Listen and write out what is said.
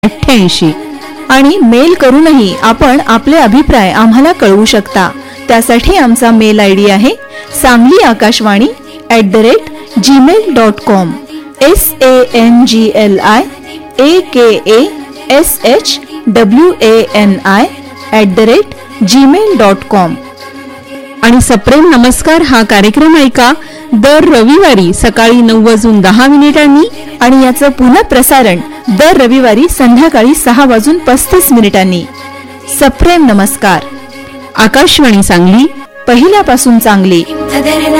88 आणि मेल करूनही आपण आपले अभिप्राय आम्हाला कळवू शकता. त्यासाठी आमचा मेल ID आहे sangli@gmail.com SANGLIAKASHWANI@gmail.com. आणि सप्रेम नमस्कार हा कार्यक्रम ऐका दर रविवारी सकाळी 9:10 आणि याचं पुन्हा प्रसारण दर रविवारी संध्याकाळी 6:35 सप्रेम नमस्कार. आकाशवाणी सांगली, पहिल्यापासून चांगली.